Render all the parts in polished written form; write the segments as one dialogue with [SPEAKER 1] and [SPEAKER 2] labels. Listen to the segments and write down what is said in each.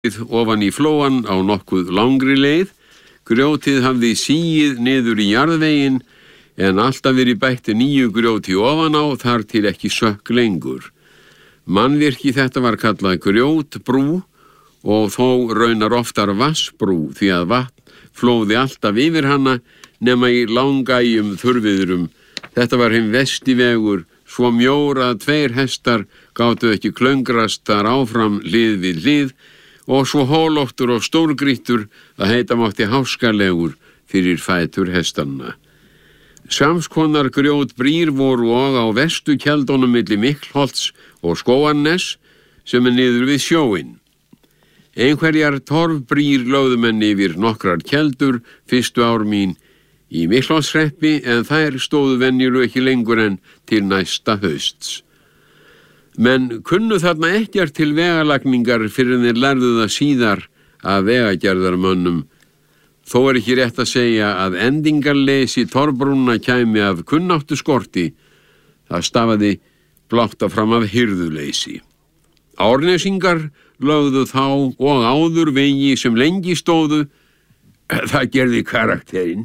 [SPEAKER 1] ofan í flóan á nokkuð langri leið. Grjótið hafði síið niður í jarðveginn en alltaf verið bætt nýju grjóti ofan á þar til ekki sökk lengur. Mannvirki þetta var kallað grjótbrú og þó raunar oftar vassbrú því að vatn flóði alltaf yfir hana nema í langægjum þurrviðrum. Þetta var hinn vesti vegur, svo mjór að 2 hestar gátu ekki klöngrast þar áfram hlið við hlið og svo hólóttur og stórgrýttur að heita mátti háskalegur fyrir fætur hestanna. Samskonar grjótbrýr voru og á vestu kjaldunum milli Miklholts og Skógarness sem niður við sjóinn. Einhverjar torfbrýr lögðu menn yfir nokkrar keldur fyrstu ár mín í Miklholtshreppi en þær stóðu venjulega ekki lengur en til næsta hausts. Menn kunnu þarna ekkert til vegalagningar fyrir en þeir lærðu það síðar af vegagerðarmönnum. Þó ekki rétt að segja að endingarleysi torfbrúna kæmi af kunnáttu skorti. Það stafaði blátt fram af hirðuleysi. Árnesingar lögðu þá og áður vegi sem lengi stóðu. Það gerði karakterinn.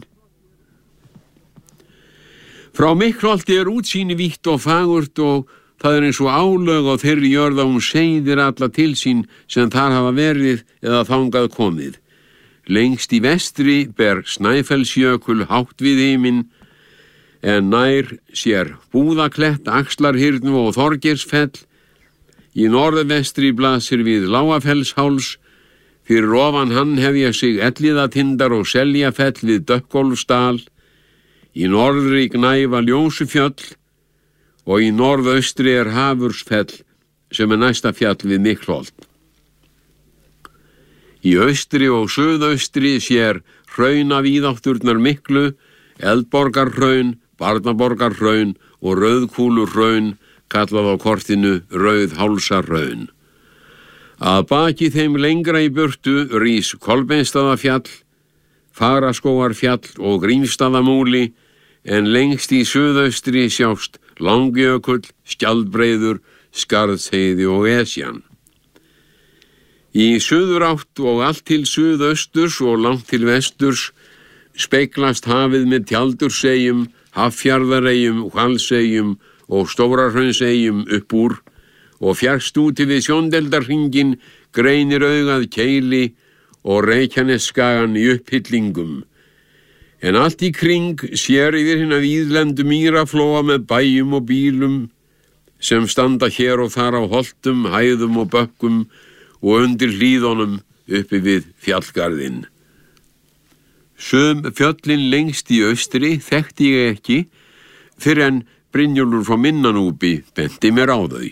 [SPEAKER 1] Frá Miklholti útsýni vítt og fagurt og það eins og álög á þeirri jörð að hún seiðir alla til sín sem þar hafa verið eða þangað komið. Lengst í vestri ber Snæfellsjökul hátt við himinn, en nær sér Búðaklett, Axlarhyrnu og Þorgeirsfell. Í norðvestri blasir við Lágafellsháls, fyrir ofan hann hefja sig Elliðatindar og Seljafell við Dökkólfsdal. Í norðri gnæfa Ljósufjöll og í norðaustri Hafursfell sem næsta fjall við Miklholt. Í austri og suðaustri sér hraunavíðátturnar miklu, Eldborgarhraun, Barnaborgarhraun og Rauðkúluhraun, kallað á kortinu Rauðhálsahraun. Að baki þeim lengra í burtu rís Kolbeinsstaðafjall, Fagraskógarfjall og Grímsstaðamúli, en lengst í suðaustri sjást Langjökull, Skjaldbreiður, Skarðsheiði og Esjan. Í suðurátt og allt til suðausturs og langt til vesturs speglast hafið með Tjaldursegjum, Haffjarðareyjum, Hvalseyjum og Stórahraunsegjum upp úr og fjærst úti við Sjóndeldarhringinn greinir augað Keili og Reykjanesskagan í upphyllingum. En allt í kring sér yfir hina víðlendu mýraflóa með bæjum og bílum sem standa hér og þar á holtum, hæðum og bökkum og undir hlíðunum uppi við fjallgarðinn. Sum fjöllin lengst í austri þekkti ég ekki fyrr en Brynjólfur frá Minnanúpi benti mér á þau.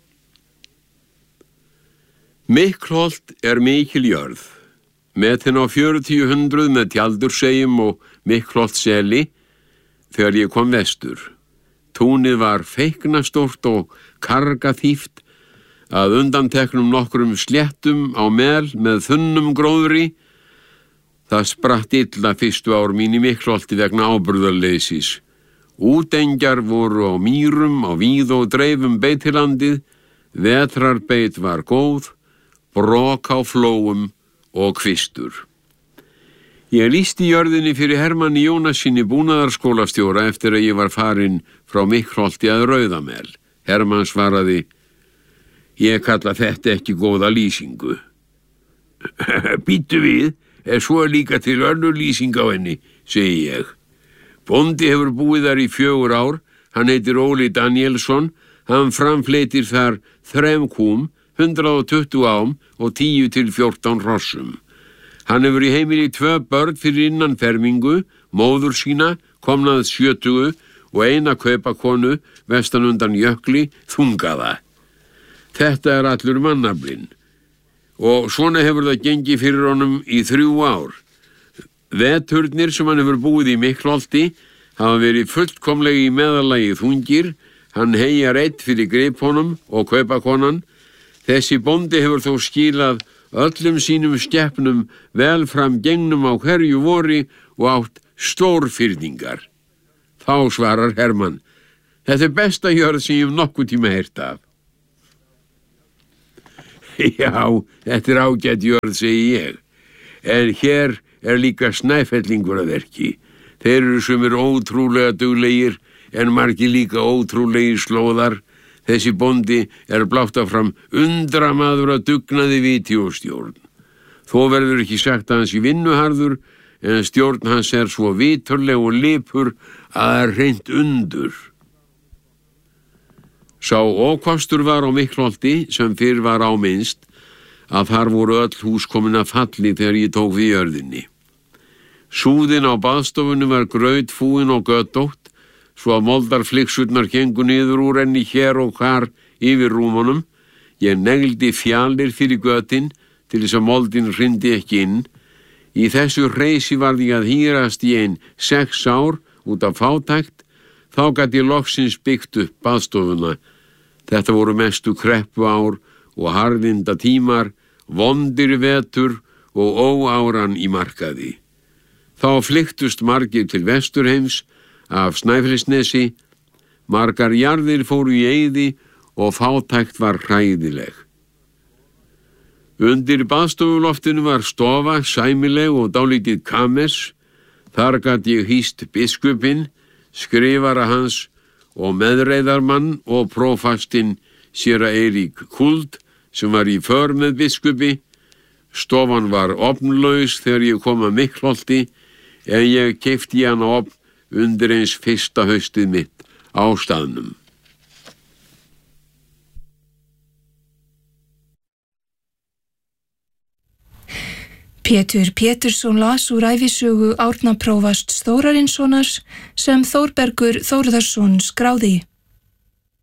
[SPEAKER 1] Miklholt mikil jörð, metin á 4000 með Tjaldursegjum og Miklholtsseli þegar ég kom vestur. Túnið var feiknastórt og kargaþýft að undanteknum nokkrum sléttum á mel með þunnum gróðri. Það spratt illa fyrstu ár mín í Miklholti vegna áburðarleysis. Útengjar voru á mýrum, á víð og dreifum beitilandið, vetrarbeit var góð, brok á flóum og kvistur. Ég lýsti jörðinni fyrir Hermanni Jónassyni búnaðarskólastjóra eftir að ég var farinn frá Miklholti að Rauðamel. Hermann svaraði: Ég kalla þetta ekki góða lýsingu. Bíddu við, svo líka til önnur lýsing á henni, segi ég. Bóndi hefur búið þar í 4 ár, hann heitir Óli Danielsson, hann framfleytir þar 3 kúm, 120 ám og 10 til 14 hrossum. Hann hefur í heimili 2 börn fyrir innan fermingu, móður sína, komnað 70 og eina kaupakonu vestan undan jökli, þungaða. Þetta allur mannaflinn. Og svona hefur það gengið fyrir honum í 3 ár. Veturnir sem hann hefur búið í Miklholti hafa verið fullkomlega í meðallagi þungir, hann heyjar eitt fyrir griphonum og kaupakonan. Þessi bóndi hefur þó skilað öllum sínum skepnum vel fram gengnum á hverju vori og átt stórfyrningar. Þá svarar Hermann: Þetta besta jörð sem ég nokkuð tíma heyrt af. Já, þetta ágætt jörð, segi ég. En hér líka Snæfellingur að verki. Þeir eru sumir ótrúlega duglegir, en margir líka ótrúlegir slóðar. Þessi bóndi blátt áfram undramaður að dugnaði viti og stjórn. Þó verður ekki sagt að hans í vinnuharður, en stjórn hans svo viturleg og lipur að reynt undur. Sá ókostur var á Miklholti, sem fyrr var áminnst, að þar voru öll hús komin að falli þegar ég tók við jörðinni. Súðin á baðstofunni var grautfúin og götótt, svo að moldarflyksurnar gengu niður úr henni hér og hvar yfir rúmunum. Ég negldi fjalir fyrir götin til þess að moldin hrindi ekki inn. Í þessu reisi varð ég að hírast í 6 ár út af fátækt. Þá gat ég loksins byggt upp baðstofuna. Þetta voru mestu kreppuár og harðinda tímar, vondir vetur og óáran í markaði. Þá flyktust margir til Vesturheims af Snæfellsnesi, margar jarðir fóru í eyði og fátækt var hræðileg. Undir baðstofuloftinu var stofa, sæmileg og dálítið kames. Þar gat ég hýst biskupinn, skrifara hans og meðreiðarmann og prófastinn séra Eirík Kuld sem var í för með biskupi. Stofan var ofnlaus þegar ég kom að Miklholti, en ég keypti hana ofn undir eins fyrsta haustið mitt á staðnum.
[SPEAKER 2] Pétur Pétursson las úr ævisögu Árna prófasts Þórarinssonar sem Þórbergur Þórðarsson skráði.